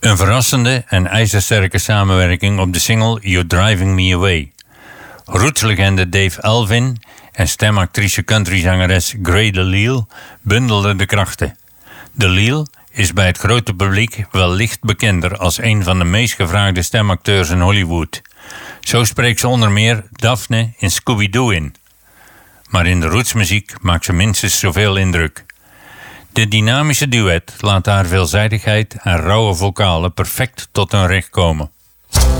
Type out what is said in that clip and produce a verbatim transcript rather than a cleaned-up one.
Een verrassende en ijzersterke samenwerking op de single You're Driving Me Away. Rootslegende Dave Elvin en stemactrice countryzangeres Gray DeLille bundelden de krachten. DeLille is bij het grote publiek wellicht bekender als een van de meest gevraagde stemacteurs in Hollywood. Zo spreekt ze onder meer Daphne in Scooby-Doo in. Maar in de rootsmuziek maakt ze minstens zoveel indruk. Dit dynamische duet laat haar veelzijdigheid en rauwe vocalen perfect tot hun recht komen.